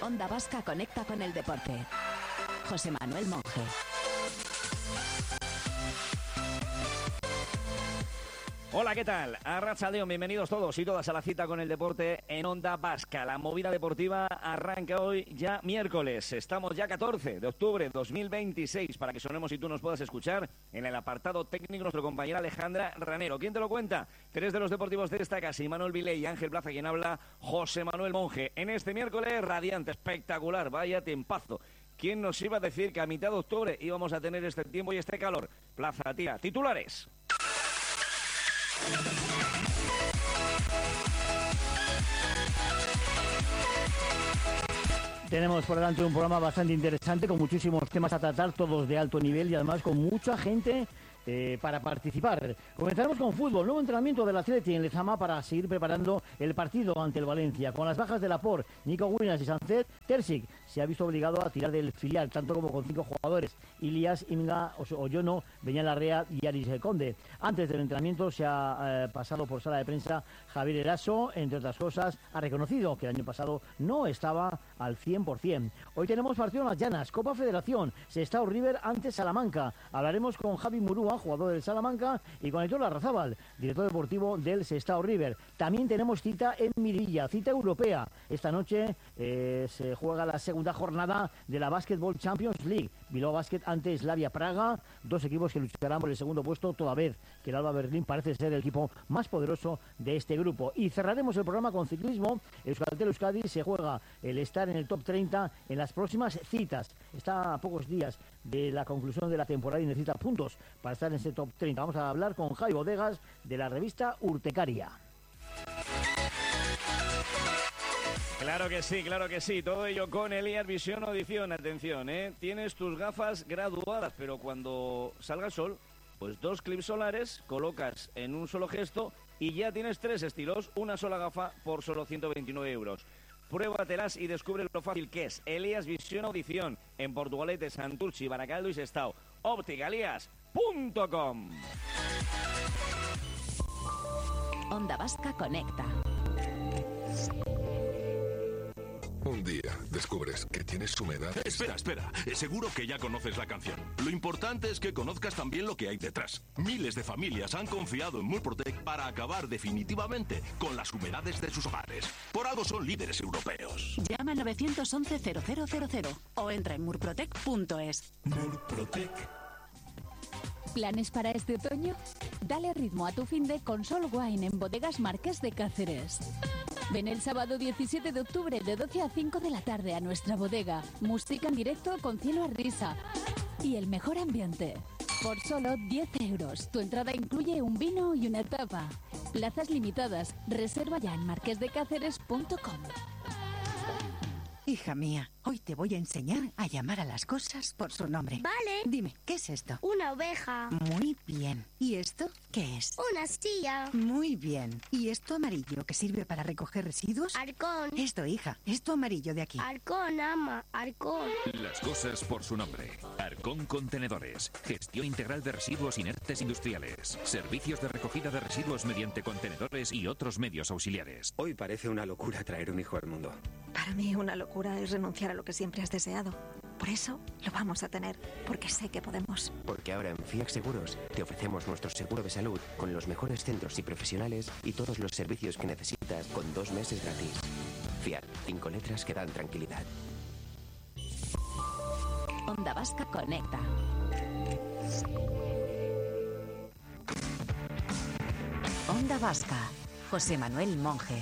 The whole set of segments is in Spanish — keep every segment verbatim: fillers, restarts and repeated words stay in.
Onda Vasca conecta con el deporte. José Manuel Monje. Hola, ¿qué tal? Arratsaldeon, bienvenidos todos y todas a la cita con el deporte en Onda Vasca. La movida deportiva arranca hoy ya miércoles. Estamos ya catorce de octubre de dos mil veintiséis para que sonemos y tú nos puedas escuchar. En el apartado técnico, nuestra compañera Alejandra Ranero. ¿Quién te lo cuenta? Tres de los deportivos de esta casa, Imanol Viley y Ángel Plaza, quien habla, José Manuel Monje. En este miércoles radiante, espectacular, vaya tempazo. ¿Quién nos iba a decir que a mitad de octubre íbamos a tener este tiempo y este calor? Plaza, tía, titulares. Tenemos por delante un programa bastante interesante con muchísimos temas a tratar, todos de alto nivel y además con mucha gente eh, para participar. Comenzaremos con fútbol, nuevo entrenamiento del Atleti en Lezama para seguir preparando el partido ante el Valencia. Con las bajas de Laporte, Nico Williams y Sánchez, Terzic se ha visto obligado a tirar del filial, tanto como con cinco jugadores, Ilias, Inga, Oyono, Beñán Larrea y Aris Conde. Antes del entrenamiento se ha eh, pasado por sala de prensa Javier Eraso, entre otras cosas, ha reconocido que el año pasado no estaba al cien por cien. Hoy tenemos partido en las llanas, Copa Federación, Sestao River ante Salamanca. Hablaremos con Javi Murúa, jugador del Salamanca, y con Aitor Larrazábal, director deportivo del Sestao River. También tenemos cita en Miribilla, cita europea. Esta noche eh, se juega la segunda jornada de la Basketball Champions League. Bilbao Basket ante Slavia Praga, dos equipos que lucharán por el segundo puesto, toda vez que el Alba Berlín parece ser el equipo más poderoso de este grupo. Y cerraremos el programa con ciclismo. Euskaltel Euskadi se juega el estar en el top treinta en las próximas citas. Está a pocos días de la conclusión de la temporada y necesita puntos para estar en ese top treinta. Vamos a hablar con Javi Bodegas de la revista Urtecaria. Claro que sí, claro que sí. Todo ello con Elías Visión Audición. Atención, ¿eh? Tienes tus gafas graduadas, pero cuando salga el sol, pues dos clips solares colocas en un solo gesto y ya tienes tres estilos, una sola gafa por solo ciento veintinueve euros. Pruébatelas y descubre lo fácil que es. Elías Visión Audición en Portugalete, Santurchi, Baracaldo y Sestao. óptica elías punto com. Onda Vasca conecta. Un día descubres que tienes humedad. Espera, espera. Seguro que ya conoces la canción. Lo importante es que conozcas también lo que hay detrás. Miles de familias han confiado en Murprotec para acabar definitivamente con las humedades de sus hogares. Por algo son líderes europeos. Llama al nueve once cero cero cero cero o entra en murprotec punto es. Murprotec. ¿Planes para este otoño? Dale ritmo a tu finde con Sol Wine en Bodegas Marqués de Cáceres. Ven el sábado diecisiete de octubre de doce a cinco de la tarde a nuestra bodega. Música en directo con cielo a risa y el mejor ambiente. Por solo diez euros. Tu entrada incluye un vino y una tapa. Plazas limitadas. Reserva ya en marqués de cáceres punto com. Hija mía, hoy te voy a enseñar a llamar a las cosas por su nombre. Vale. Dime, ¿qué es esto? Una oveja. Muy bien. ¿Y esto qué es? Una silla. Muy bien. ¿Y esto amarillo que sirve para recoger residuos? Halcón. Esto, hija, esto amarillo de aquí. Halcón, ama, halcón. Las cosas por su nombre. Halcón Contenedores. Gestión integral de residuos inertes industriales. Servicios de recogida de residuos mediante contenedores y otros medios auxiliares. Hoy parece una locura traer un hijo al mundo. Para mí una locura es renunciar a lo que siempre has deseado. Por eso lo vamos a tener, porque sé que podemos. Porque ahora en Fiac Seguros te ofrecemos nuestro seguro de salud con los mejores centros y profesionales y todos los servicios que necesitas con dos meses gratis. Fiac, cinco letras que dan tranquilidad. Onda Vasca conecta. Onda Vasca. José Manuel Monje.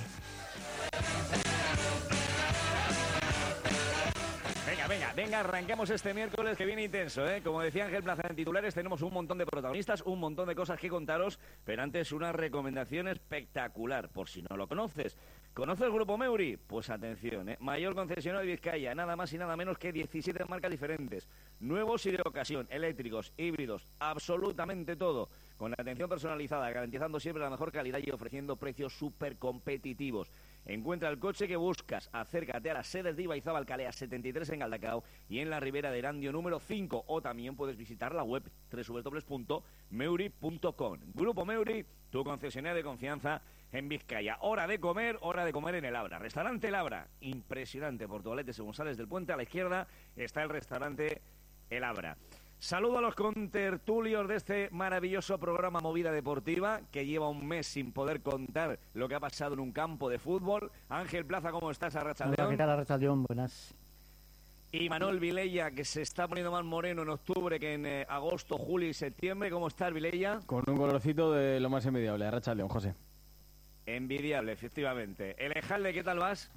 Venga, venga, venga, arrancamos este miércoles que viene intenso, ¿eh? Como decía Ángel Plaza en titulares, tenemos un montón de protagonistas, un montón de cosas que contaros, pero antes una recomendación espectacular, por si no lo conoces. ¿Conoces el Grupo Meuri? Pues atención, ¿eh? Mayor concesionario de Vizcaya, nada más y nada menos que diecisiete marcas diferentes, nuevos y de ocasión, eléctricos, híbridos, absolutamente todo, con la atención personalizada, garantizando siempre la mejor calidad y ofreciendo precios súper competitivos. Encuentra el coche que buscas, acércate a las sedes de Ibaizabal Calea setenta y tres en Galdacao y en la Ribera de Erandio número cinco, o también puedes visitar la web doble u doble u doble u punto meuri punto com. Grupo Meuri, tu concesionario de confianza en Vizcaya. Hora de comer, hora de comer en el Abra. Restaurante El Abra, impresionante. Portugalete, según sales del puente, a la izquierda está el restaurante El Abra. Saludo a los contertulios de este maravilloso programa Movida Deportiva, que lleva un mes sin poder contar lo que ha pasado en un campo de fútbol. Ángel Plaza, ¿cómo estás? Arrachaldeón. Hola, ¿qué tal, Arrachaldeón? Buenas. Y Manuel Vilella, que se está poniendo más moreno en octubre que en eh, agosto, julio y septiembre. ¿Cómo estás, Vilella? Con un colorcito de lo más envidiable. Arrachaldeón, José. Envidiable, efectivamente. Elejalde, ¿qué tal vas?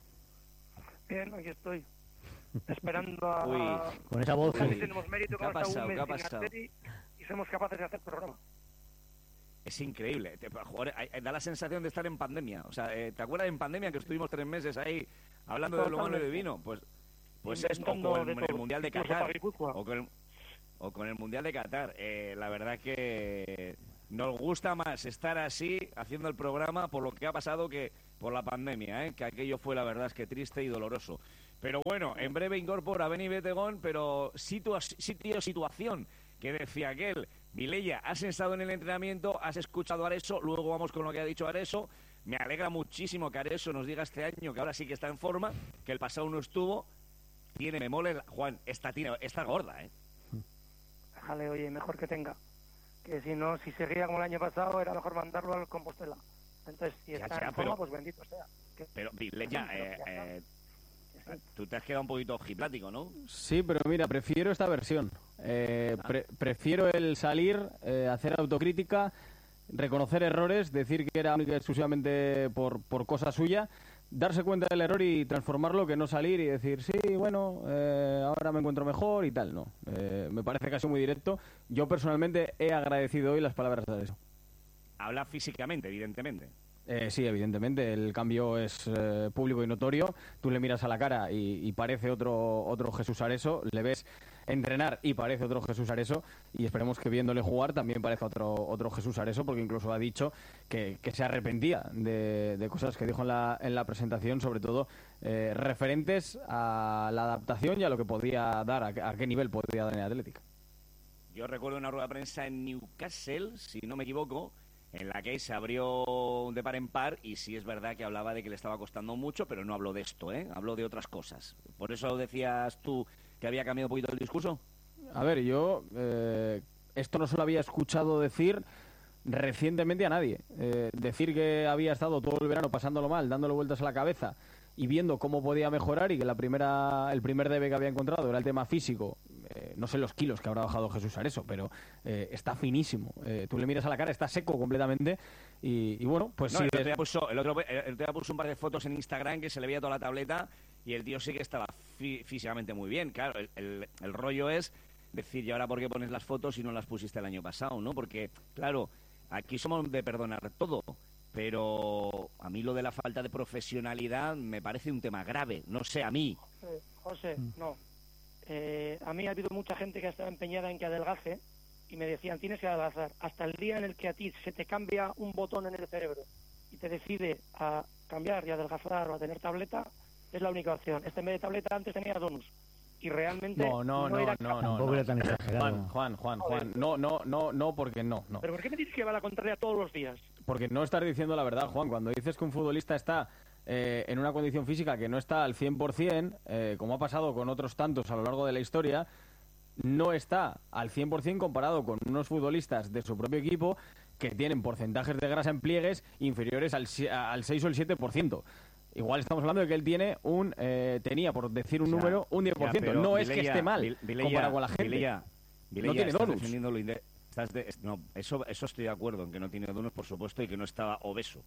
Bien, aquí estoy. Esperando a... Uy, con esa voz. Sí. Tenemos mérito, ¿Qué ha pasado? ¿Qué ha pasado? Y, y somos capaces de hacer programa. Es increíble. Te, joder, da la sensación de estar en pandemia. O sea, eh, ¿te acuerdas en pandemia que estuvimos tres meses ahí hablando de lo malo y de vino? Pues, pues es o con el, el Mundial de Qatar. O con el, o con el Mundial de Qatar. Eh, la verdad que nos gusta más estar así haciendo el programa por lo que ha pasado que por la pandemia, ¿eh? Que aquello fue, la verdad, es que triste y doloroso. Pero bueno, en breve incorpora a Beni Betegón, pero situa sitio, situación, que decía aquel. Vilella, has estado en el entrenamiento, has escuchado a Areso, luego vamos con lo que ha dicho Areso. Me alegra muchísimo que Areso nos diga este año que ahora sí que está en forma, que el pasado no estuvo. Tiene, me mole, Juan, esta, tira, está gorda, ¿eh? Déjale, oye, mejor que tenga. Que si no, si seguía como el año pasado, era mejor mandarlo al Compostela. Entonces, si está ya, ya, en forma, pero, pues bendito sea. Que, pero, Vilella, eh, eh, tú te has quedado un poquito ojiplático, ¿no? Sí, pero mira, prefiero esta versión. Eh, pre prefiero el salir, eh, hacer autocrítica, reconocer errores, decir que era única y exclusivamente por, por cosa suya, darse cuenta del error y transformarlo, que no salir y decir, sí, bueno, eh, ahora me encuentro mejor y tal, no. Eh, me parece que ha sido muy directo. Yo personalmente he agradecido hoy las palabras de eso. Habla físicamente, evidentemente. Eh, sí, evidentemente, el cambio es eh, público y notorio. Tú le miras a la cara y, y parece otro otro Jesús Areso, le ves entrenar y parece otro Jesús Areso, y esperemos que viéndole jugar también parezca otro otro Jesús Areso, porque incluso ha dicho que, que se arrepentía de, de cosas que dijo en la, en la presentación, sobre todo eh, referentes a la adaptación y a lo que podía dar, a, a qué nivel podía dar en el Athletic. Yo recuerdo una rueda de prensa en Newcastle, si no me equivoco, en la que se abrió de par en par, y sí es verdad que hablaba de que le estaba costando mucho, pero no habló de esto, ¿eh? Habló de otras cosas. ¿Por eso decías tú que había cambiado un poquito el discurso? A ver, yo eh, esto no se lo había escuchado decir recientemente a nadie. Eh, decir que había estado todo el verano pasándolo mal, dándole vueltas a la cabeza y viendo cómo podía mejorar, y que la primera, el primer debe que había encontrado era el tema físico. Eh, no sé los kilos que habrá bajado Jesús Areso, pero eh, está finísimo. Eh, tú le miras a la cara, está seco completamente. Y, y bueno, pues no, sí. El otro, día puso, el, otro, el otro día puso un par de fotos en Instagram que se le veía toda la tableta, y el tío sí que estaba fí físicamente muy bien. Claro, el, el, el rollo es decir, ¿y ahora por qué pones las fotos y no las pusiste el año pasado, no? Porque, claro, aquí somos de perdonar todo, pero a mí lo de la falta de profesionalidad me parece un tema grave. No sé, a mí. José, José no. Eh, a mí ha habido mucha gente que ha estado empeñada en que adelgace, y me decían, tienes que adelgazar. Hasta el día en el que a ti se te cambia un botón en el cerebro y te decide a cambiar y adelgazar o a tener tableta, es la única opción. Este en vez de tableta antes tenía donus, y realmente no, no, no, no, era no, no, no, no. tan Juan, Juan, Juan, Juan, no, no, no, no, porque no, no. ¿Pero por qué me dices que va a la contraria todos los días? Porque no estás diciendo la verdad, Juan. Cuando dices que un futbolista está eh, en una condición física que no está al cien por cien, eh, como ha pasado con otros tantos a lo largo de la historia, no está al cien por cien comparado con unos futbolistas de su propio equipo que tienen porcentajes de grasa en pliegues inferiores al, al seis o el siete por ciento. Igual estamos hablando de que él tiene un eh, tenía, por decir un o sea, número, un diez por ciento. Ya, no Vilella, es que esté mal Vilella, comparado con la gente. Vilella, Vilella, no tiene donus. De, estás de, no, eso, eso estoy de acuerdo, en que no tiene donus, por supuesto, y que no estaba obeso.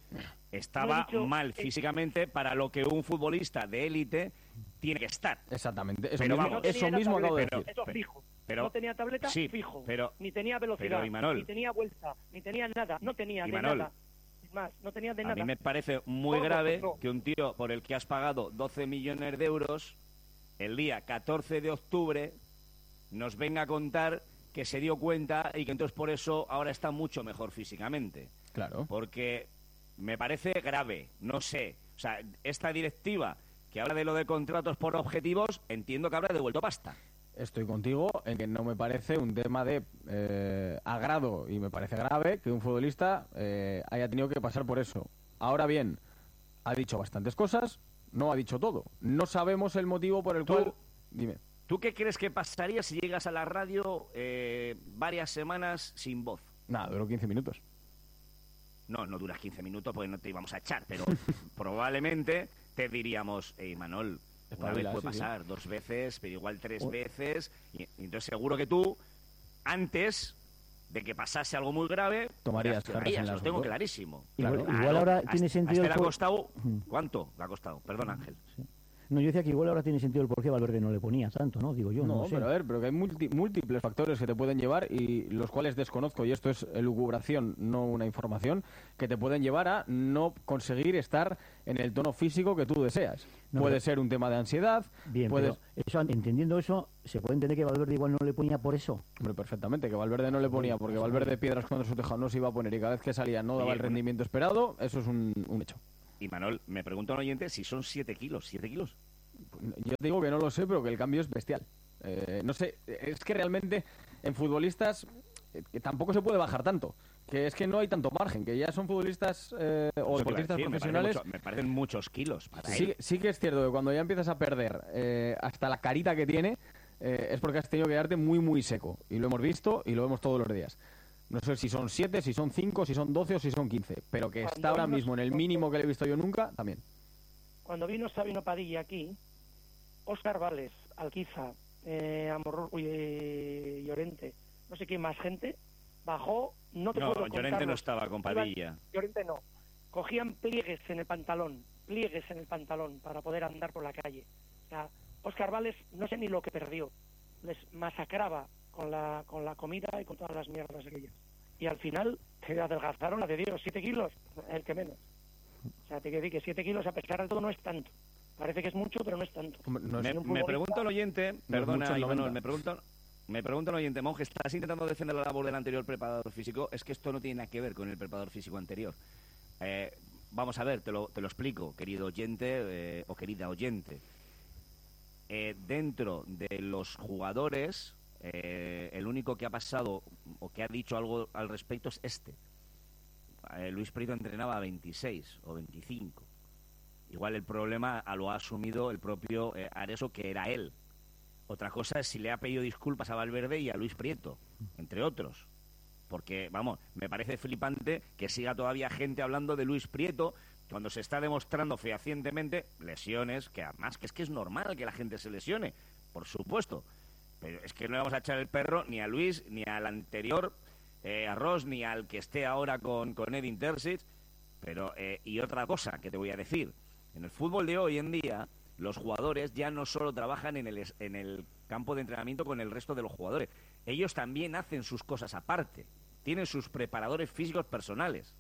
Estaba no dicho, mal físicamente eh, para lo que un futbolista de élite tiene que estar. Exactamente. Eso pero mismo, vamos, eso mismo acabo de decir. Eso fijo. Pero, no tenía tableta, sí, fijo. Pero, ni tenía velocidad, pero, Imanol, ni tenía vuelta, ni tenía nada. No tenía Imanol, de nada. Más, no tenía de a nada. mí me parece muy Todo, grave no. que un tío por el que has pagado doce millones de euros, el día catorce de octubre, nos venga a contar que se dio cuenta y que entonces por eso ahora está mucho mejor físicamente. Claro. Porque me parece grave, no sé. O sea, esta directiva que habla de lo de contratos por objetivos, entiendo que habrá devuelto pasta. estoy contigo en que no me parece un tema de eh, agrado y me parece grave que un futbolista eh, haya tenido que pasar por eso. Ahora bien, ha dicho bastantes cosas, no ha dicho todo. No sabemos el motivo por el ¿Tú? cual... Dime. ¿Tú qué crees que pasaría si llegas a la radio eh, varias semanas sin voz? Nada, duró quince minutos. No, no duras quince minutos porque no te íbamos a echar, pero probablemente te diríamos, hey, Manol, una Espabila, vez puede sí, pasar, sí. dos veces, pero igual tres Oh. veces, y, y entonces seguro que tú, antes de que pasase algo muy grave, Tomarías te cartas abstendrías, en el lo tengo asunto. clarísimo. Igual, Claro. igual ahora Hasta- tiene sentido... hasta el le ha por- costado, Mm. ¿cuánto le ha costado? Perdón, Ángel. No, yo decía que igual ahora tiene sentido el por qué Valverde no le ponía tanto, ¿no? Digo yo, no, No, lo sé. pero a ver, pero que hay multi- múltiples factores que te pueden llevar y los cuales desconozco, y esto es elucubración, no una información, que te pueden llevar a no conseguir estar en el tono físico que tú deseas. No, puede pero- ser un tema de ansiedad, Bien, puede... pero eso, entendiendo eso, ¿se puede entender que Valverde igual no le ponía por eso? Hombre, perfectamente, que Valverde no le ponía, porque Valverde piedras cuando su tejado no se iba a poner y cada vez que salía no daba Oye, el bueno. rendimiento esperado, eso es un, un hecho. Y Manol, me pregunta un oyente si son siete kilos, ¿siete kilos? Yo te digo que no lo sé, pero que el cambio es bestial. Eh, no sé, es que realmente en futbolistas eh, que tampoco se puede bajar tanto. Que es que no hay tanto margen, que ya son futbolistas eh, o Eso te iba a deportistas decir, me parece profesionales. mucho- Me parecen muchos kilos para Sí, él. sí que es cierto que cuando ya empiezas a perder eh, hasta la carita que tiene, eh, es porque has tenido que quedarte muy, muy seco. Y lo hemos visto y lo vemos todos los días. No sé si son siete, si son cinco, si son doce o si son quince. Pero que está ahora Cuando mismo en el uno- mínimo que le he visto yo nunca, también. Cuando vino Sabino Padilla aquí, Óscar Vales, Alquiza, eh, Amorro, uy, eh, Llorente, no sé quién más gente, bajó, no te No, puedo Llorente contarlos. no estaba con Iban- Padilla. Llorente no. Cogían pliegues en el pantalón, pliegues en el pantalón para poder andar por la calle. O sea, Óscar Vales no sé ni lo que perdió. Les masacraba con la, con la comida y con todas las mierdas aquellas. Y al final se adelgazaron la de Dios, siete kilos, el que menos. O sea, te quiero decir que siete kilos a pesar de todo no es tanto. Parece que es mucho, pero no es tanto. Hombre, no es- Me, En un me futbolista- pregunta el oyente, mucho perdona, el Imanol, noventa. me pregunta, me pregunta el oyente, Monje, ¿estás intentando defender la labor del anterior preparador físico? Es que esto no tiene nada que ver con el preparador físico anterior. Eh, vamos a ver, te lo, te lo explico, querido oyente eh, o querida oyente. Eh, dentro de los jugadores, eh, el único que ha pasado o que ha dicho algo al respecto es este. Eh, Luis Prieto entrenaba a veintiséis o veinticinco. Igual el problema lo ha asumido el propio eh, Areso, que era él. Otra cosa es si le ha pedido disculpas a Valverde y a Luis Prieto, entre otros. Porque, vamos, me parece flipante que siga todavía gente hablando de Luis Prieto cuando se está demostrando fehacientemente lesiones, que además que es que es normal que la gente se lesione, por supuesto. Pero es que no le vamos a echar el perro ni a Luis, ni al anterior, eh, a Ross, ni al que esté ahora con, con Edin Terzic. Pero, eh, y otra cosa que te voy a decir, en el fútbol de hoy en día, los jugadores ya no solo trabajan en el, es- en el campo de entrenamiento con el resto de los jugadores, ellos también hacen sus cosas aparte, tienen sus preparadores físicos personales.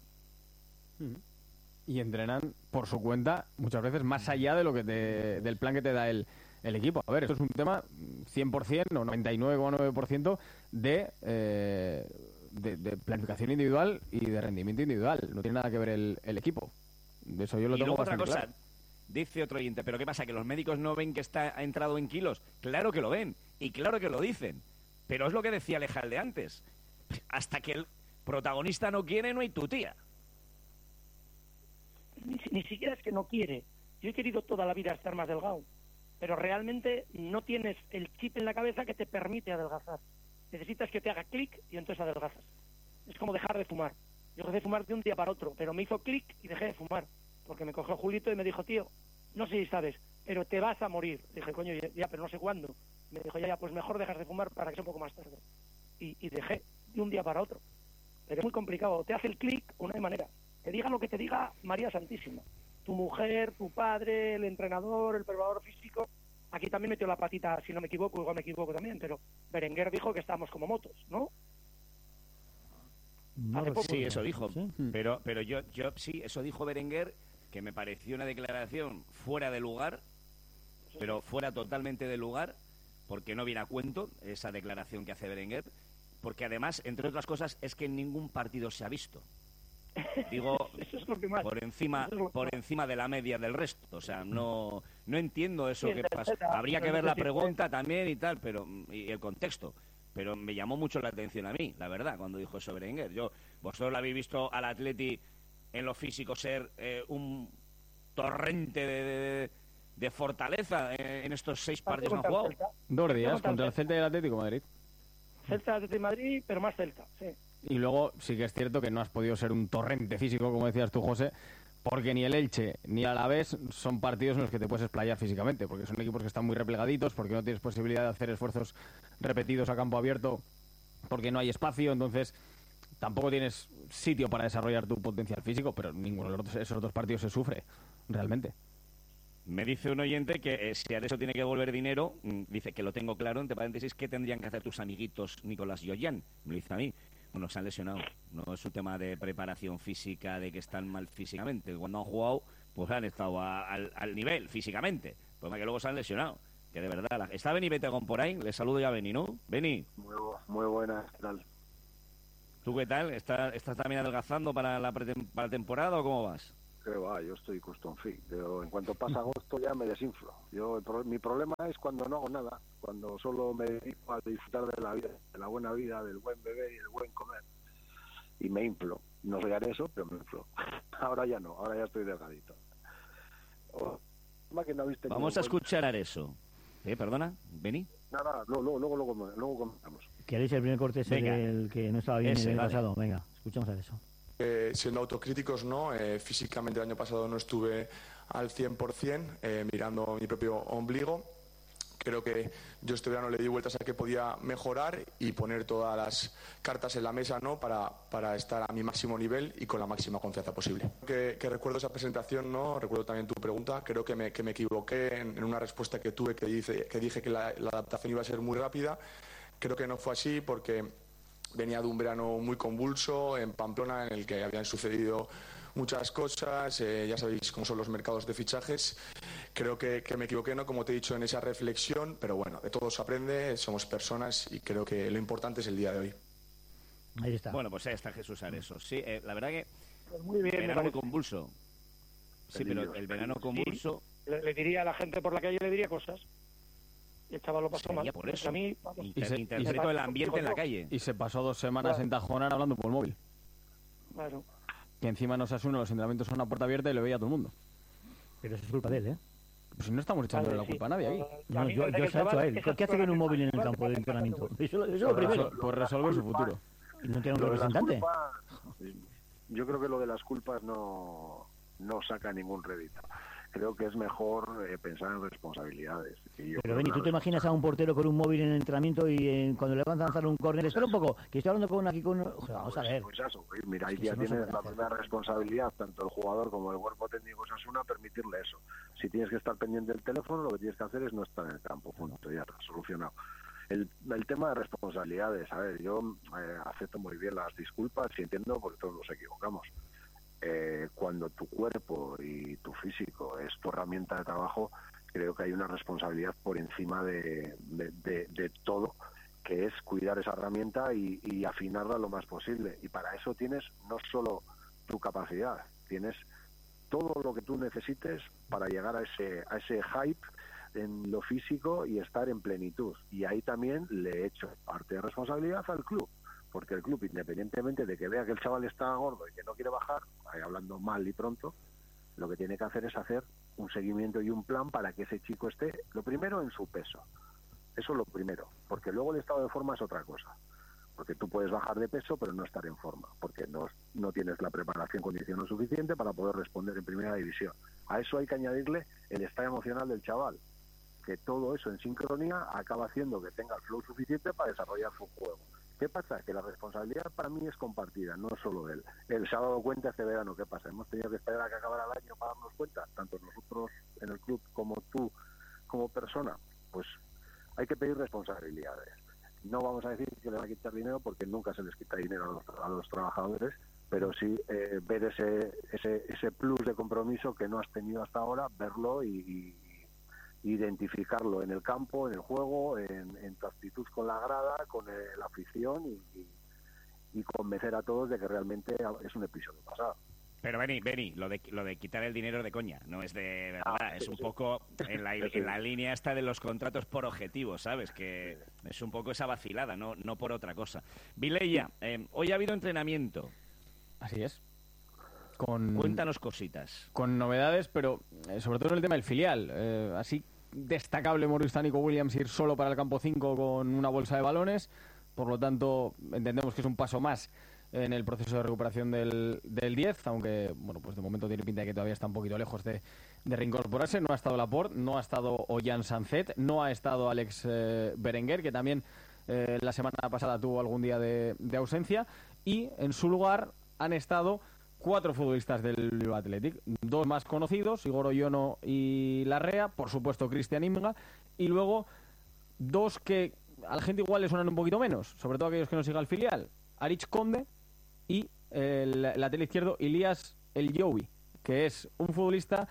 Y entrenan por su cuenta muchas veces más allá de lo que te- del plan que te da el, el equipo. A ver, esto es un tema cien por ciento o noventa y nueve coma nueve por ciento de, eh, de, de planificación individual y de rendimiento individual. No tiene nada que ver el, el equipo. De eso yo lo Y tengo luego otra bastante cosa, claro. dice otro oyente, ¿pero qué pasa? ¿Que los médicos no ven que está ha entrado en kilos? Claro que lo ven, y claro que lo dicen. Pero es lo que decía Alejandro antes. Hasta que el protagonista no quiere, no hay tu tía. Ni, ni siquiera es que no quiere. Yo he querido toda la vida estar más delgado, pero realmente no tienes el chip en la cabeza que te permite adelgazar. Necesitas que te haga clic y entonces adelgazas. Es como dejar de fumar. Yo dejé de fumar de un día para otro, pero me hizo clic y dejé de fumar. Porque me cogió Julito y me dijo, tío, no sé si sabes, pero te vas a morir. Dije, coño, ya, ya, pero no sé cuándo. Me dijo, ya, ya, pues mejor dejas de fumar para que sea un poco más tarde. Y, y dejé de un día para otro. Pero es muy complicado. Te hace el clic o no hay manera. Te diga lo que te diga María Santísima. Tu mujer, tu padre, el entrenador, el preparador físico. Aquí también metió la patita, si no me equivoco, igual me equivoco también, pero Berenguer dijo que estamos como motos, ¿no? No Hace lo poco. sé. Sí, eso dijo. ¿Sí? Pero, pero yo, yo sí, eso dijo Berenguer, que me pareció una declaración fuera de lugar, pero fuera totalmente de lugar, porque no viene a cuento esa declaración que hace Berenguer, porque además, entre otras cosas, es que en ningún partido se ha visto. Digo, eso es lo que más, por encima eso es lo que por más. encima de la media del resto. O sea, no no entiendo eso Sí, que el pasa. Celta, Habría que pero ver no la sé si- pregunta también y tal, pero y el contexto. Pero me llamó mucho la atención a mí, la verdad, cuando dijo eso Berenguer. Yo, vosotros lo habéis visto al Atleti en lo físico ser eh, un torrente de, de, de fortaleza eh, en estos seis partidos que han jugado. Dos días contra el Celta y el Atlético de Madrid. Celta de Madrid, pero más Celta, sí. Y luego sí que es cierto que no has podido ser un torrente físico, como decías tú, José, porque ni el Elche ni el Alavés son partidos en los que te puedes explayar físicamente, porque son equipos que están muy replegaditos, porque no tienes posibilidad de hacer esfuerzos repetidos a campo abierto, porque no hay espacio, entonces tampoco tienes sitio para desarrollar tu potencial físico, pero ninguno de los otros- esos otros partidos se sufre, realmente. Me dice un oyente que eh, si a eso tiene que devolver dinero, mm, dice que lo tengo claro, entre paréntesis, ¿qué tendrían que hacer tus amiguitos Nicolás y Ollán? Me lo dice a mí. Bueno, se han lesionado. No es un tema de preparación física, de que están mal físicamente. Cuando han jugado, pues han estado a- al, al nivel físicamente. El problema es que luego se han lesionado. Que de verdad... la- ¿Está Beni Betegón por ahí? Le saludo ya a Beni, ¿no? Beni, Muy, bu- muy buenas, ¿qué tal? ¿tú qué tal? ¿Estás, estás también adelgazando para la, pretem- para la temporada o cómo vas? ¿Qué va? Yo estoy custom fit. Yo, en cuanto pasa agosto ya me desinflo. Yo, el pro- mi problema es cuando no hago nada, cuando solo me dedico a disfrutar de la vida, de la buena vida, del buen beber y del buen comer. Y me inflo. No soy eso, pero me inflo. Ahora ya no, ahora ya estoy delgadito. Oh, tema que no habéis tenido Vamos en a escuchar eso. ¿Eh? ¿Perdona? ¿Beni? cuenta- Nada, luego, luego, luego, luego, luego comentamos. ¿Queréis el primer corte ese Venga. del que no estaba bien Ese, el año vale. pasado? Venga, escuchamos a eso. Eh, siendo autocríticos, ¿no? Eh, físicamente el año pasado no estuve al cien por ciento, eh, mirando mi propio ombligo. Creo que yo este verano le di vueltas a que podía mejorar y poner todas las cartas en la mesa, ¿no? para, para estar a mi máximo nivel y con la máxima confianza posible. Que, que recuerdo esa presentación, ¿no? Recuerdo también tu pregunta. Creo que me, que me equivoqué en, en una respuesta que tuve que, dice, que dije que la, la adaptación iba a ser muy rápida. Creo que no fue así porque venía de un verano muy convulso en Pamplona en el que habían sucedido muchas cosas, eh, ya sabéis cómo son los mercados de fichajes. Creo que, que me equivoqué, ¿no? Como te he dicho, en esa reflexión, pero bueno, de todo se aprende, somos personas y creo que lo importante es el día de hoy. Ahí está. Bueno, pues ahí está Jesús Areso. Sí, eh, la verdad que Pues muy bien, me verano muy parece. convulso. Sí, pero el verano convulso... Le, le diría a la gente por la calle, le diría cosas. Y el chaval lo pasó Sería mal. por Porque eso. A mí, vamos, Inter- se- interpreto el ambiente en la calle. Y se pasó dos semanas Claro. en Tajonar hablando por el móvil. Claro. Que encima no se asume, los entrenamientos son a puerta abierta y lo veía todo el mundo. Pero eso es culpa de él, ¿eh? Pues no estamos echándole Vale, la sí. culpa a nadie aquí. No, yo, yo se ha hecho a él. ¿Qué hace con un móvil en el campo de entrenamiento? Eso, eso es lo Pues primero. resol- pues resolver su futuro. Y no tiene un Lo de las representante. culpas, yo creo que lo de las culpas no, no saca ningún rédito. Creo que es mejor eh, pensar en responsabilidades. Y yo Pero creo Beni, que ¿tú la te imaginas a un portero con un móvil en el entrenamiento y eh, cuando le van a lanzar un córner? Espera un poco, que estoy hablando con aquí con... Joder, vamos a ver. Pues eso, pues mira, ahí Es que ya eso no se tienes puede la hacer. primera responsabilidad, tanto el jugador como el cuerpo técnico Osasuna, permitirle eso. Si tienes que estar pendiente del teléfono, lo que tienes que hacer es no estar en el campo, punto, ya está, solucionado. El, el tema de responsabilidades, a ver, yo eh, acepto muy bien las disculpas y entiendo porque todos nos equivocamos. Eh, cuando tu cuerpo y tu físico es tu herramienta de trabajo, creo que hay una responsabilidad por encima de, de, de, de todo, que es cuidar esa herramienta y, y afinarla lo más posible. Y para eso tienes no solo tu capacidad, tienes todo lo que tú necesites para llegar a ese, a ese hype en lo físico y estar en plenitud. Y ahí también le he hecho parte de responsabilidad al club, porque el club, independientemente de que vea que el chaval está gordo y que no quiere bajar, ahí hablando mal y pronto, lo que tiene que hacer es hacer un seguimiento y un plan para que ese chico esté, lo primero, en su peso. Eso es lo primero, porque luego el estado de forma es otra cosa. Porque tú puedes bajar de peso, pero no estar en forma, porque no, no tienes la preparación condicional suficiente para poder responder en primera división. A eso hay que añadirle el estado emocional del chaval, que todo eso en sincronía acaba haciendo que tenga el flow suficiente para desarrollar su juego. ¿Qué pasa? Que la responsabilidad para mí es compartida, no solo él. Él se ha dado cuenta este verano. ¿Qué pasa? Hemos tenido que esperar a que acabara el año para darnos cuenta, tanto nosotros en el club como tú como persona. Pues hay que pedir responsabilidades. No vamos a decir que le va a quitar dinero, porque nunca se les quita dinero a los, a los trabajadores, pero sí eh, ver ese, ese ese plus de compromiso que no has tenido hasta ahora, verlo y, y identificarlo en el campo, en el juego, en, en tu actitud con la grada, con eh, la afición y, y, y convencer a todos de que realmente es un episodio pasado. Pero Beni, Beni, lo de, lo de quitar el dinero de coña, no es de verdad, Ah, es sí, un sí. poco en la, Sí, sí. en la línea esta de los contratos por objetivos, ¿sabes? Que es un poco esa vacilada, no, no por otra cosa. Vileya, eh, hoy ha habido entrenamiento. Así es. Con, Cuéntanos cositas. Con novedades, pero eh, sobre todo en el tema del filial. Eh, así destacable Morris Nico Williams ir solo para el campo cinco con una bolsa de balones. Por lo tanto, entendemos que es un paso más en el proceso de recuperación del, del diez, aunque bueno, pues de momento tiene pinta de que todavía está un poquito lejos de, de reincorporarse. No ha estado Laporte, no ha estado Ollán Sanzet, no ha estado Alex eh, Berenguer, que también eh, la semana pasada tuvo algún día de, de ausencia, y en su lugar han estado cuatro futbolistas del Bilbao Athletic, dos más conocidos, Igor Oyono y Larrea, por supuesto Cristian Imga, y luego dos que a la gente igual le suenan un poquito menos, sobre todo aquellos que no sigan el filial, Arich Conde y el lateral izquierdo Ilias El Yowi, que es un futbolista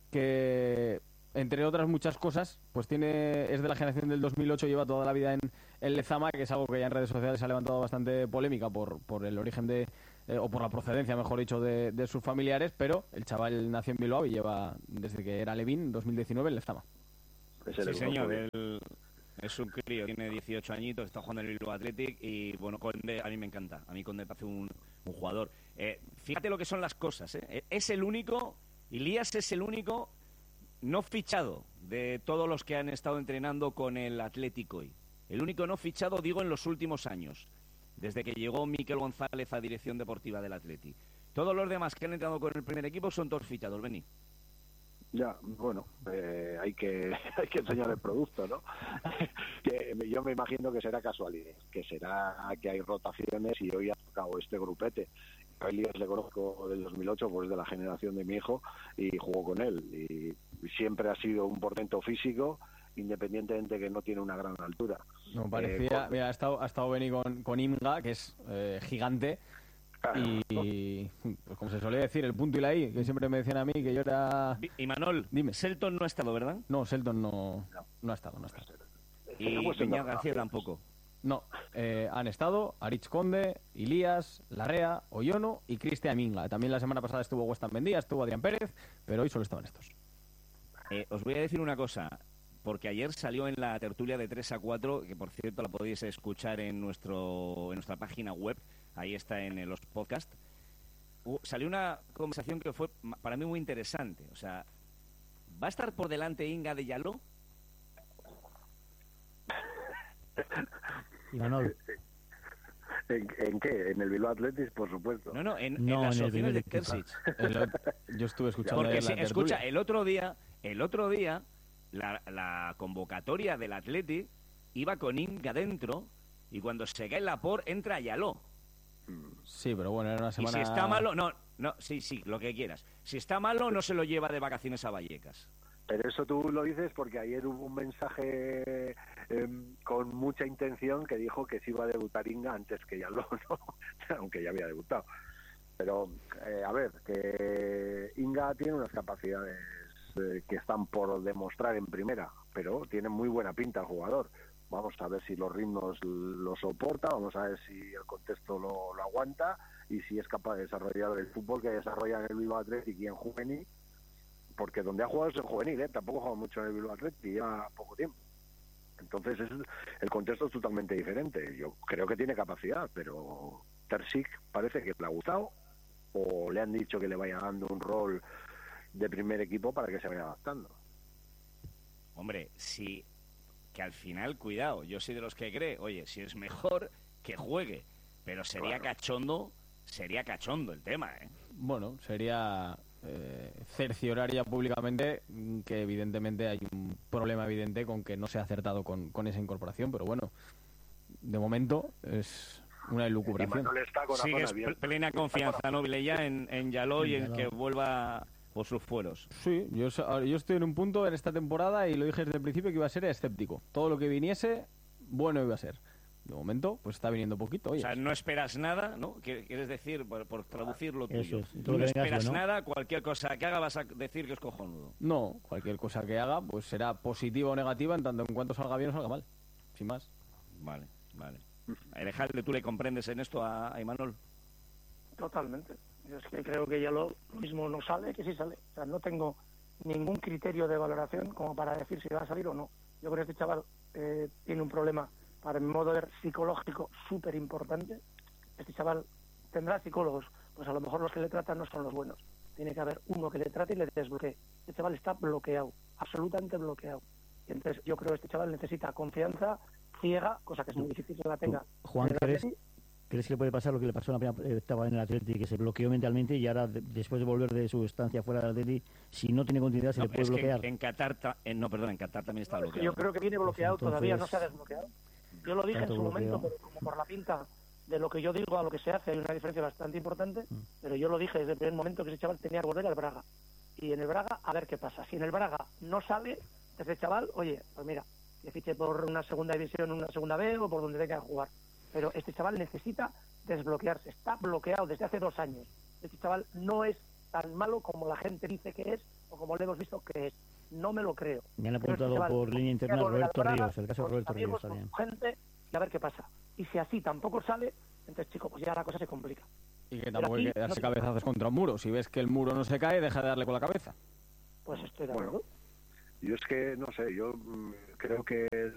que, entre otras muchas cosas, pues tiene es de la generación del dos mil ocho, lleva toda la vida en el Lezama, que es algo que ya en redes sociales ha levantado bastante polémica por, por el origen de, eh, o por la procedencia, mejor dicho, de, de sus familiares, pero el chaval nació en Bilbao y lleva, desde que era Levín, dos mil diecinueve, en Lezama. Sí, señor, el- es un crío, tiene dieciocho añitos, está jugando en el Bilbao Athletic y, bueno, Conde a mí me encanta. A mí Conde me parece un, un jugador. Eh, fíjate lo que son las cosas, ¿eh? Es el único, Ilías es el único no fichado de todos los que han estado entrenando con el Atlético hoy. El único no fichado, digo, en los últimos años, desde que llegó Miquel González a dirección deportiva del Athletic. Todos los demás que han entrado con el primer equipo son todos fichados, Beni. Ya, bueno, eh, hay que hay que enseñar el producto, ¿no? Que yo me imagino que será casualidad, que será que hay rotaciones y hoy ha tocado este grupete. A Elías le conozco del dos mil ocho, pues de la generación de mi hijo, y jugó con él. Y siempre ha sido un portento físico, independientemente que no tiene una gran altura. No Eh, parecía, con- mira, ha estado, ha estado Beni con, con Imga, que es eh, gigante, y pues como se suele decir, el punto y la I, que siempre me decían a mí que yo era... Y Manol, dime. Selton no ha estado, ¿verdad? No, Selton no, no ha estado, no ha estado. Y Beñat García tampoco. No, eh, han estado Arich Conde, Ilías, Larrea, Oyono y Cristian Minga. También la semana pasada estuvo Weston Bendía, estuvo Adrián Pérez, pero hoy solo estaban estos. Eh, os voy a decir una cosa, porque ayer salió en la tertulia de tres a cuatro, que por cierto la podéis escuchar en nuestro en nuestra página web, ahí está en eh, los podcasts. Uh, salió una conversación que fue ma- para mí muy interesante. O sea, ¿va a estar por delante Inga de Yaló? Imanol. ¿En, en qué? ¿En el Bilbao Athletic? Por supuesto. No, no, en, No, en las en el opciones primer de equipo. Terzic. El- yo estuve escuchando Porque ayer si- la escucha, tertulia. el otro día, el otro día, la, la convocatoria del Athletic iba con Inga dentro y cuando se cae la por entra Yaló. Sí, pero bueno, era una Y semana... si está malo, no, no, sí, sí, lo que quieras. Si está malo, no se lo lleva de vacaciones a Vallecas. Pero eso tú lo dices porque ayer hubo un mensaje eh, con mucha intención que dijo que se iba a debutar Inga antes que ya lo, ¿no? Aunque ya había debutado. Pero, eh, a ver, que Inga tiene unas capacidades eh, que están por demostrar en primera, pero tiene muy buena pinta el jugador. Vamos a ver si los ritmos lo soporta, vamos a ver si el contexto lo, lo aguanta y si es capaz de desarrollar el fútbol que desarrolla en el Bilbao Athletic y en juvenil, porque donde ha jugado es en juvenil, ¿eh? Tampoco ha jugado mucho en el Bilbao Athletic y lleva poco tiempo. Entonces es, el contexto es totalmente diferente. Yo creo que tiene capacidad, pero Terzic parece que le ha gustado o le han dicho que le vaya dando un rol de primer equipo para que se vaya adaptando. Hombre, sí, que al final, cuidado, yo soy de los que cree, oye, si es mejor que juegue, pero sería Claro. cachondo, sería cachondo el tema, ¿eh? Bueno, sería eh, cerciorar ya públicamente mm, que evidentemente hay un problema evidente con que no se ha acertado con, con esa incorporación, pero bueno, de momento es una elucubración. Manuel está con Sigues Azona bien. plena confianza, ¿no, Vilella, en, en Yaló y en que vuelva por sus fueros? Sí, yo, sa- yo estoy en un punto en esta temporada y lo dije desde el principio que iba a ser escéptico. Todo lo que viniese, bueno iba a ser. De momento, pues está viniendo poquito. O Oye, sea, no esperas nada, ¿no? ¿Qué- ¿Quieres decir, por, por traducir lo Eso tuyo? es, todo Tú lo no que vengas, esperas ¿no? nada, cualquier cosa que haga vas a decir que es cojonudo. no, cualquier cosa que haga pues será positiva o negativa en tanto en cuanto salga bien o salga mal. Sin más. Vale, vale. Alejandro, ¿tú le comprendes en esto a, a Imanol? Totalmente. Yo es que creo que ya lo mismo no sale que sí sale. O sea, no tengo ningún criterio de valoración como para decir si va a salir o no. Yo creo que este chaval eh, tiene un problema, para mi modo de ver, psicológico súper importante. Este chaval tendrá psicólogos, pues a lo mejor los que le tratan no son los buenos. Tiene que haber uno que le trate y le desbloquee. Este chaval está bloqueado, absolutamente bloqueado. Y entonces yo creo que este chaval necesita confianza ciega, cosa que es muy difícil que la tenga. Juan, ¿crees, ¿crees que le puede pasar lo que le pasó en la primera etapa en el Atleti, que se bloqueó mentalmente y ahora, de, después de volver de su estancia fuera del Atleti, si no tiene continuidad se No, le puede es que bloquear? en Qatar, ta- en, no, perdón, en Qatar también está No, es que bloqueado. yo creo que viene bloqueado, Pues entonces, todavía no se ha desbloqueado. Yo lo dije en tanto su momento, bloqueo. pero como por la pinta de lo que yo digo a lo que se hace hay una diferencia bastante importante, Mm. pero yo lo dije desde el primer momento que ese chaval tenía que volver al Braga. Y en el Braga, a ver qué pasa. Si en el Braga no sale, ese chaval, oye, pues mira, que fiche por una segunda división, una segunda B o por donde tenga que jugar. Pero este chaval necesita desbloquearse. Está bloqueado desde hace dos años. Este chaval no es tan malo como la gente dice que es o como le hemos visto que es. No me lo creo. Me han Pero este apuntado chaval por línea interna tiene que volver al Roberto Braga, Ríos, el caso de con Roberto sus amigos, Ríos también. con su gente, y a ver qué pasa. Y si así tampoco sale, entonces, chico, pues ya la cosa se complica. Y que Pero tampoco hay aquí que darse no- cabezazos contra un muro. Si ves que el muro no se cae, deja de darle con la cabeza. Pues estoy de Bueno, acuerdo. yo es que, no sé, yo mm, creo que el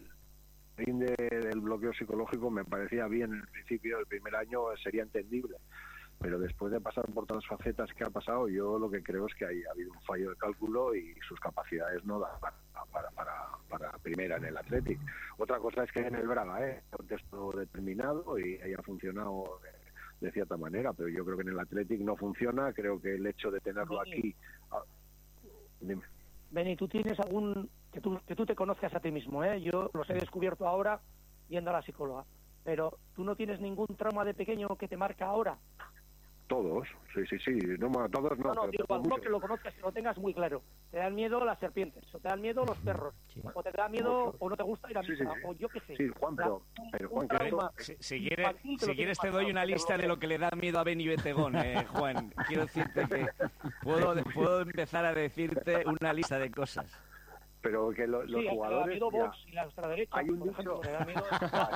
fin de- del bloqueo psicológico me parecía bien en el principio, el primer año sería entendible, pero después de pasar por todas las facetas que ha pasado, yo lo que creo es que hay, ha habido un fallo de cálculo y sus capacidades no dan para, para, para, para primera en el Athletic. Otra cosa es que en el Braga, ¿eh? contexto determinado y haya funcionado de, de cierta manera, pero yo creo que en el Athletic no funciona, creo que el hecho de tenerlo aquí... ah, dime. Beni, tú tienes algún... Que tú, que tú te conozcas a ti mismo, ¿eh? Yo los he descubierto ahora yendo a la psicóloga. Pero tú no tienes ningún trauma de pequeño que te marca ahora. Todos, sí, sí, sí, no, bueno, todos no, No, no, pero digo, todos alguno muchos. que lo conozcas y lo tengas muy claro. Te dan miedo las serpientes, o te dan miedo los perros, o te da miedo o no te gusta ir a Sí, sí, misa, sí. o yo qué sé. Sí, Juan, pero, pero Juan, que esto- Si, si quiere- infantil que si lo quieres tienes te doy una pasado, lista de lo que le da miedo a Beni Betegón, eh, Juan. Quiero decirte que puedo, puedo empezar a decirte una lista de cosas. pero que lo- los Sí, jugadores... te da miedo mira, Vox y la ultraderecha, hay un por ejemplo, dicho- me da miedo...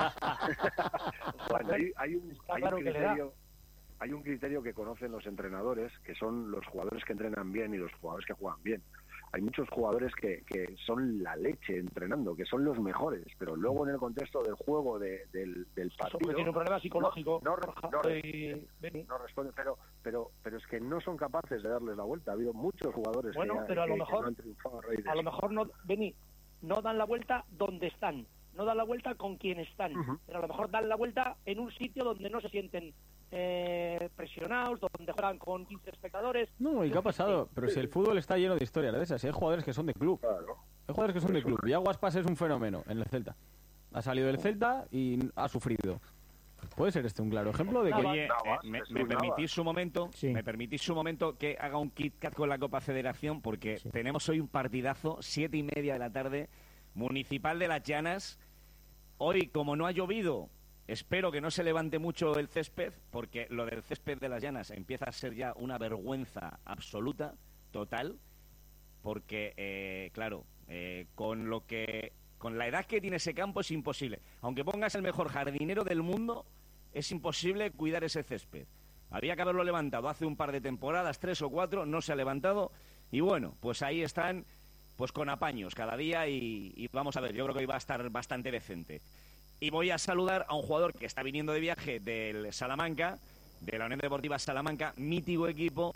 Juan, hay, hay un, Está hay claro un que le da. criterio, hay un criterio que conocen los entrenadores, que son los jugadores que entrenan bien y los jugadores que juegan bien. Hay muchos jugadores que, que son la leche entrenando, que son los mejores, pero luego en el contexto del juego de- del, del partido... Porque tiene un problema psicológico. No, no, Borja, no, y- Beni. no responden, pero, pero, pero es que no son capaces de darles la vuelta. Ha habido muchos jugadores Bueno, que, pero a lo que- que mejor- no han triunfado a raíz de A lo eso. mejor no, Beni, no dan la vuelta donde están, no dan la vuelta con quien están, pero a lo mejor dan la vuelta en un sitio donde no se sienten eh, presionados, donde juegan con quince espectadores. No, ¿y qué ha pasado? Pero si el fútbol está lleno de historias de esas, y hay jugadores que son de club. Hay jugadores que son de club. Y Aguaspas es un fenómeno en el Celta. Ha salido del Celta y ha sufrido. Puede ser este un claro ejemplo de que... Oye, eh, me, me permitís un momento, me permitís un momento que haga un Kit Kat con la Copa Federación, porque tenemos hoy un partidazo, siete y media de la tarde, Municipal de Las Llanas. Hoy, como no ha llovido, espero que no se levante mucho el césped, porque lo del césped de Las Llanas empieza a ser ya una vergüenza absoluta, total, porque, eh, claro, eh, con lo que... Con la edad que tiene ese campo es imposible. Aunque pongas el mejor jardinero del mundo, es imposible cuidar ese césped. Había que haberlo levantado hace un par de temporadas, tres o cuatro, no se ha levantado. Y bueno, pues ahí están, pues con apaños cada día y, y vamos a ver, yo creo que hoy va a estar bastante decente. Y voy a saludar a un jugador que está viniendo de viaje del Salamanca, de la Unión Deportiva Salamanca, mítico equipo.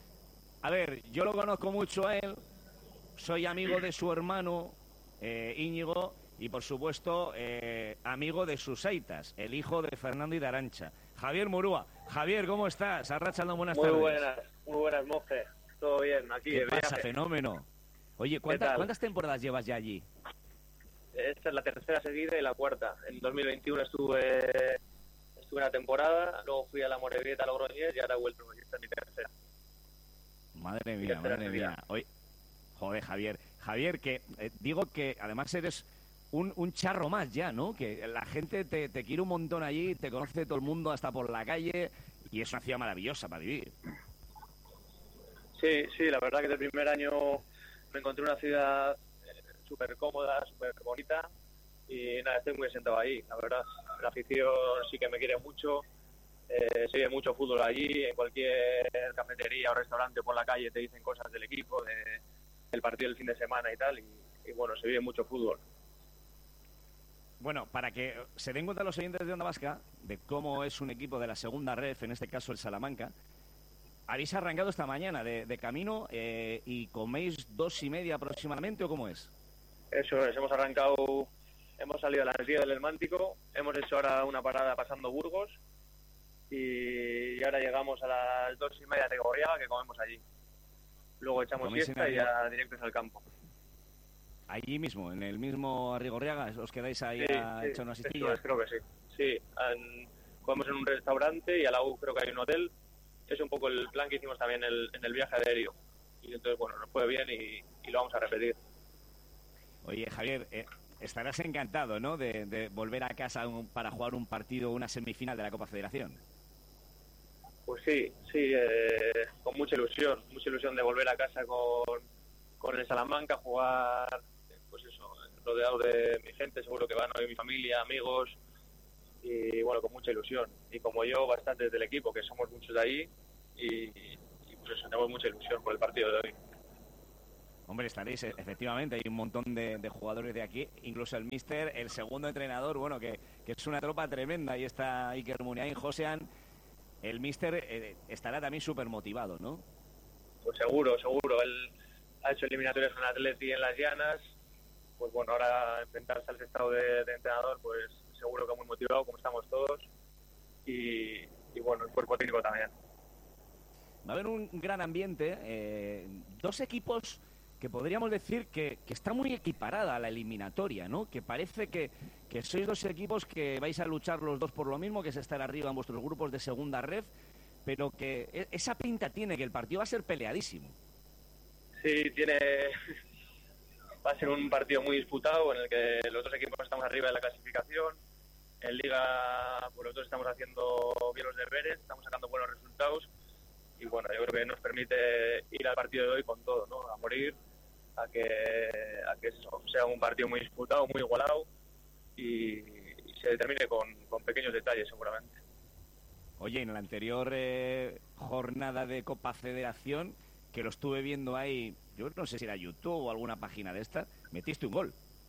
A ver, yo lo conozco mucho a él, soy amigo de su hermano eh, Íñigo y por supuesto eh, amigo de sus aitas, el hijo de Fernando y de Arantxa, Javier Murúa. Javier, ¿cómo estás? Arratsaldeon, buenas muy tardes. Muy buenas, muy buenas, monje. Todo bien, aquí. ¿Qué de pasa? viaje. Fenómeno. Oye, ¿Qué ¿cuántas, tal? ¿cuántas temporadas llevas ya allí? Esta es la tercera seguida y la cuarta. En dos mil veintiuno estuve estuve una temporada, luego fui a la Morevieta, a Logroñés y ahora he vuelto. Y esta es mi tercera. Madre mía, tercera madre seguida. mía. Hoy, joder, Javier. Javier, que eh, digo que además eres un, un charro más ya, ¿no? Que la gente te, te quiere un montón allí, te conoce todo el mundo hasta por la calle y es una ciudad maravillosa para vivir. Sí, sí, la verdad que del primer año me encontré una ciudad súper cómoda, súper bonita y nada, estoy muy sentado ahí, la verdad. La afición sí que me quiere mucho, eh, se ve mucho fútbol allí, en cualquier cafetería o restaurante o por la calle te dicen cosas del equipo, de, del partido del fin de semana y tal, y, y bueno, se vive mucho fútbol. Bueno, para que se den cuenta los oyentes de Onda Vasca de cómo es un equipo de la segunda ref, en este caso el Salamanca, habéis arrancado esta mañana de, de camino eh, y coméis dos y media aproximadamente, ¿o cómo es? Eso es, hemos arrancado, hemos salido a las diez del Mántico, hemos hecho ahora una parada pasando Burgos y ahora llegamos a las dos y media de Gorriaga, que comemos allí. Luego echamos siesta y ya directos al campo. Allí mismo, en el mismo Arrigorriaga, ¿os quedáis ahí Sí, a sí, echar una eso siestilla? es, creo que sí. Sí, en- comemos en un restaurante y a la U creo que hay un hotel. Es un poco el plan que hicimos también el- en el viaje aéreo. Y entonces, bueno, nos fue bien y, y lo vamos a repetir. Oye, Javier, eh, estarás encantado, ¿no?, de, de volver a casa un- para jugar un partido, una semifinal de la Copa Federación. Pues sí, sí, eh, con mucha ilusión. Mucha ilusión de volver a casa con, con el Salamanca, jugar, pues eso, rodeado de mi gente, seguro que van hoy mi familia, amigos, y bueno, con mucha ilusión. Y como yo, bastantes del equipo, que somos muchos de ahí, y, y pues eso, tenemos mucha ilusión por el partido de hoy. Hombre, estaréis, e- efectivamente, hay un montón de, de jugadores de aquí, incluso el míster, el segundo entrenador, bueno, que, que es una tropa tremenda, ahí está Iker Muniain, Josean, el míster eh, estará también súper motivado, ¿no? Pues seguro, seguro. Él ha hecho eliminatorias con Atleti en las Llanas, pues bueno, ahora enfrentarse al estado de, de entrenador, pues seguro que muy motivado, como estamos todos, y, y bueno, el cuerpo técnico también. Va a haber un gran ambiente, eh, dos equipos que podríamos decir que, que está muy equiparada la eliminatoria, ¿no? Que parece que, que sois dos equipos que vais a luchar los dos por lo mismo, que es estar arriba en vuestros grupos de segunda ref, pero que e- esa pinta tiene que el partido va a ser peleadísimo. Sí, tiene... va a ser un partido muy disputado en el que los dos equipos estamos arriba de la clasificación. En Liga, pues los dos estamos haciendo bien los deberes, estamos sacando buenos resultados. Y bueno, yo creo que nos permite ir al partido de hoy con todo, ¿no? A morir, a que, a que eso sea un partido muy disputado, muy igualado y, y se determine con, con pequeños detalles seguramente. Oye, en la anterior eh, jornada de Copa Federación, que lo estuve viendo ahí, yo no sé si era YouTube o alguna página de estas, metiste un gol.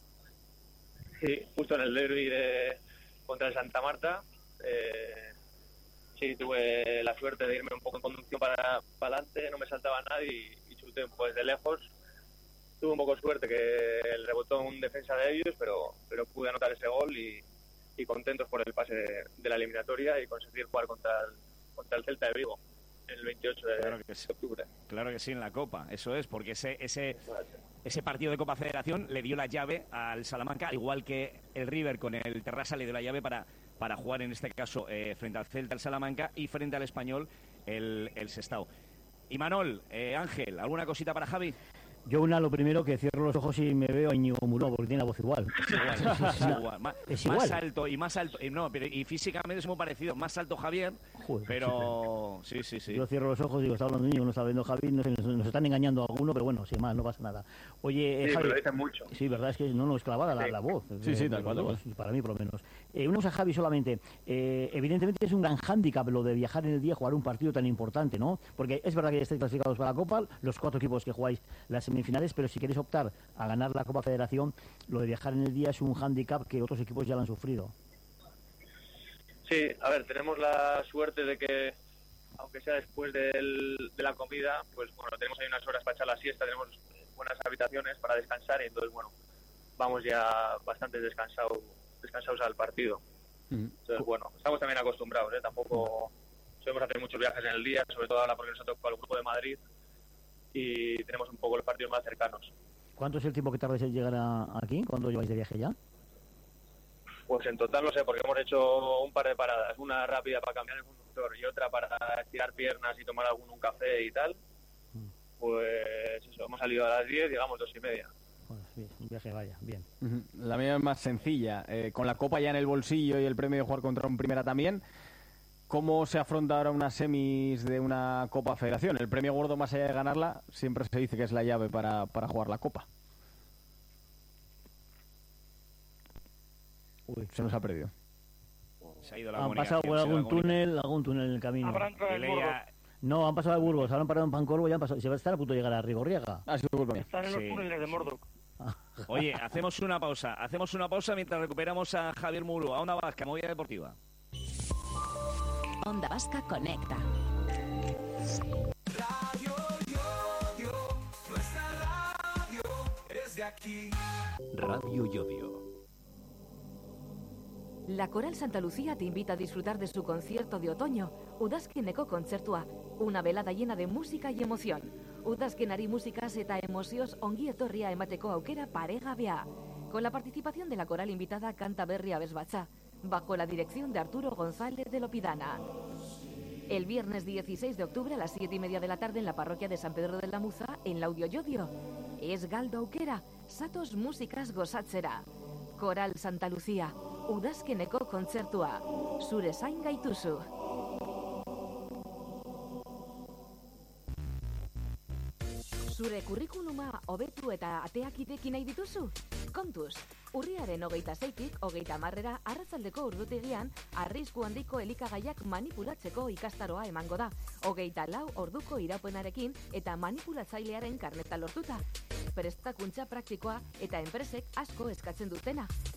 Sí, justo en el derbi de, contra el Santa Marta. Eh, sí, tuve la suerte de irme un poco en conducción para, para adelante, no me saltaba nadie y, y chuté pues de lejos. Tuve un poco de suerte que el rebotó un defensa de ellos, pero, pero pude anotar ese gol y, y contentos por el pase de, de la eliminatoria y conseguir jugar contra el, contra el Celta de Vigo el veintiocho de, Claro que sí. de octubre. Claro que sí, en la Copa, eso es, porque ese, ese, ese partido de Copa Federación le dio la llave al Salamanca, igual que el River con el Terrassa le dio la llave para, para jugar en este caso eh, frente al Celta, el Salamanca, y frente al Español, el, el Sestao. Y Manol, eh, Ángel, ¿alguna cosita para Javi? Yo una, lo primero, que cierro los ojos y me veo a Íñigo Muro, porque tiene la voz igual. Es igual, es No, igual. Ma- es Más igual. alto y más alto, y no, pero y físicamente es muy parecido, más alto Javier, Joder, pero sí, sí, sí. Yo cierro los ojos y digo, está hablando Íñigo, no está viendo Javi, no sé, nos, nos están engañando a alguno, pero bueno, sin más, no pasa nada. Oye, eh, Sí, Javi, pero lo dicen mucho. Sí, verdad, es que no nos clavada la, Sí. la voz. Sí, sí, Eh, tal cual, bueno, tal cual. para mí por lo menos. Eh, una cosa, Javi, solamente. Eh, evidentemente es un gran hándicap lo de viajar en el día, jugar un partido tan importante, ¿no? Porque es verdad que ya estáis clasificados para la Copa, los cuatro equipos que jugáis las semifinales, pero si queréis optar a ganar la Copa Federación, lo de viajar en el día es un hándicap que otros equipos ya lo han sufrido. Sí, a ver, tenemos la suerte de que, aunque sea después del, de la comida, pues bueno, tenemos ahí unas horas para echar la siesta, tenemos buenas habitaciones para descansar y entonces, bueno, vamos ya bastante descansados, descansados al partido. Entonces, bueno, estamos también acostumbrados, ¿eh? Tampoco solemos hacer muchos viajes en el día, sobre todo ahora porque nos ha tocado el grupo de Madrid y tenemos un poco los partidos más cercanos. ¿Cuánto es el tiempo que tardáis en llegar a- aquí? ¿Cuándo lleváis de viaje ya? Pues en total no sé, porque hemos hecho un par de paradas, una rápida para cambiar el conductor y otra para estirar piernas y tomar algún un café y tal. Pues eso, hemos salido a las diez, llegamos dos y media. Pues bien, un viaje, vaya, bien. Ujú. La mía es más sencilla. Eh, con la Copa ya en el bolsillo y el premio de jugar contra un Primera también, ¿cómo se afronta ahora unas semis de una Copa Federación? El premio gordo, más allá de ganarla, siempre se dice que es la llave para, para jugar la Copa. Uy, se nos ha perdido. Se ha ido la Han comunicación. pasado por se ha ido la algún túnel, algún túnel en el camino. Habrán entrado en comunicación. Burgos. Leía- No, han pasado de Burgos, ahora han parado en Pancorbo y han pasado. Se va a estar a punto de llegar a Rigorriaga. Ha sido culpa mía. Están en los Sí. túneles de Mordor. Oye, hacemos una pausa. Hacemos una pausa mientras recuperamos a Javier Muro, a Onda Vasca, Movida Deportiva. Onda Vasca Conecta. Radio Yodio, nuestra radio es de aquí. Radio Yodio. La Coral Santa Lucía te invita a disfrutar de su concierto de otoño, Udazkeneko Kontzertua, una velada llena de música y emoción. Udazkenari musikaz eta emozioz ongi etorria emateko aukera paregabea. Con la participación de la coral invitada Canta Berri Abesbatza, bajo la dirección de Arturo González de Lopidana. El viernes dieciséis de octubre a las siete y media de la tarde en la parroquia de San Pedro de la Muza, en Laudio Yodio. Es galdo aukera, satos musikaz gozatzera. Coral Santa Lucía, Udazkeneko Kontzertua, zure zain gaituzu. Zure kurrikuluma hobetu eta ateak ideki nahi dituzu? Kontuz, urriaren hogeita zeitik, hogeita marrera, arratzaldeko urdutegian, arrisku handiko elikagaiak manipulatzeko ikastaroa emango da. Hogeita lau orduko iraupenarekin eta manipulatzailearen karneta lortuta. Prestakuntza praktikoa eta enpresek asko eskatzen dutena.